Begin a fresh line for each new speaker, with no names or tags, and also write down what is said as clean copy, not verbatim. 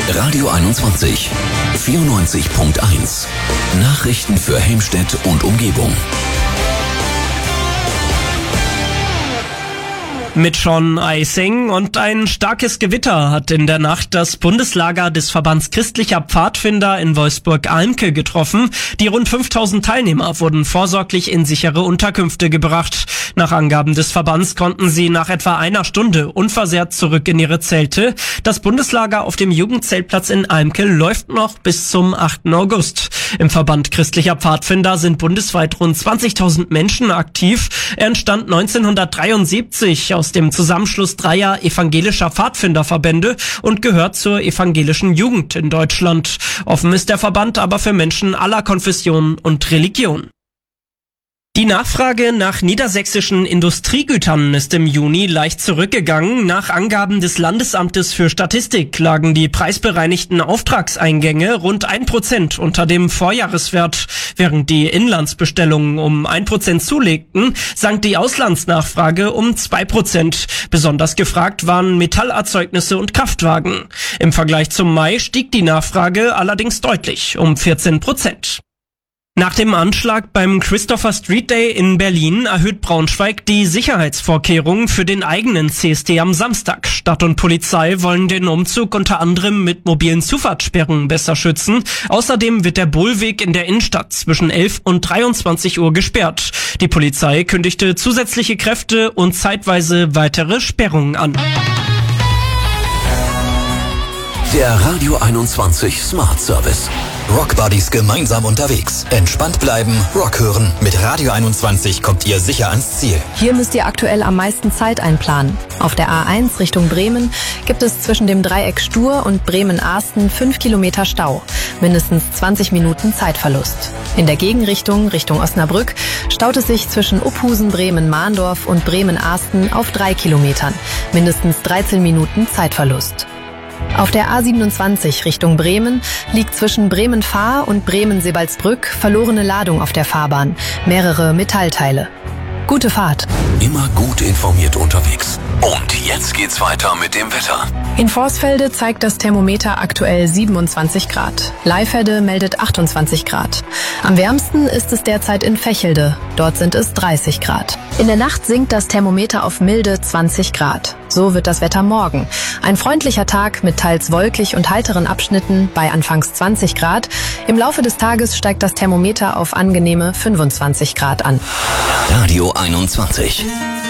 Radio 21 94.1 Nachrichten für Helmstedt und Umgebung.
Mit Sean Eising und ein starkes Gewitter hat in der Nacht das Bundeslager des Verbands Christlicher Pfadfinder in Wolfsburg-Almke getroffen. Die rund 5000 Teilnehmer wurden vorsorglich in sichere Unterkünfte gebracht. Nach Angaben des Verbands konnten sie nach etwa einer Stunde unversehrt zurück in ihre Zelte. Das Bundeslager auf dem Jugendzeltplatz in Almke läuft noch bis zum 8. August. Im Verband Christlicher Pfadfinder sind bundesweit rund 20.000 Menschen aktiv. Er entstand 1973 aus dem Zusammenschluss dreier evangelischer Pfadfinderverbände und gehört zur evangelischen Jugend in Deutschland. Offen ist der Verband aber für Menschen aller Konfessionen und Religionen. Die Nachfrage nach niedersächsischen Industriegütern ist im Juni leicht zurückgegangen. Nach Angaben des Landesamtes für Statistik lagen die preisbereinigten Auftragseingänge rund 1% unter dem Vorjahreswert. Während die Inlandsbestellungen um 1% zulegten, sank die Auslandsnachfrage um 2%. Besonders gefragt waren Metallerzeugnisse und Kraftwagen. Im Vergleich zum Mai stieg die Nachfrage allerdings deutlich um 14%. Nach dem Anschlag beim Christopher Street Day in Berlin erhöht Braunschweig die Sicherheitsvorkehrungen für den eigenen CSD am Samstag. Stadt und Polizei wollen den Umzug unter anderem mit mobilen Zufahrtssperren besser schützen. Außerdem wird der Bohlweg in der Innenstadt zwischen 11 und 23 Uhr gesperrt. Die Polizei kündigte zusätzliche Kräfte und zeitweise weitere Sperrungen an.
Der Radio 21 Smart Service.
Rockbuddies gemeinsam unterwegs. Entspannt bleiben, Rock hören. Mit Radio 21 kommt ihr sicher ans Ziel.
Hier müsst ihr aktuell am meisten Zeit einplanen. Auf der A1 Richtung Bremen gibt es zwischen dem Dreieck Stur und Bremen-Ahsten 5 Kilometer Stau. Mindestens 20 Minuten Zeitverlust. In der Gegenrichtung, Richtung Osnabrück, staut es sich zwischen Uphusen, Bremen-Mahndorf und Bremen-Ahsten auf 3 Kilometern. Mindestens 13 Minuten Zeitverlust. Auf der A27 Richtung Bremen liegt zwischen Bremen-Fahr und Bremen-Sebalsbrück verlorene Ladung auf der Fahrbahn, mehrere Metallteile. Gute Fahrt.
Immer gut informiert unterwegs. Und jetzt geht's weiter mit dem Wetter.
In Vorsfelde zeigt das Thermometer aktuell 27 Grad. Leifelde meldet 28 Grad. Am wärmsten ist es derzeit in Vechelde. Dort sind es 30 Grad. In der Nacht sinkt das Thermometer auf milde 20 Grad. So wird das Wetter morgen. Ein freundlicher Tag mit teils wolkig und heiteren Abschnitten bei anfangs 20 Grad. Im Laufe des Tages steigt das Thermometer auf angenehme 25 Grad an.
Radio 21.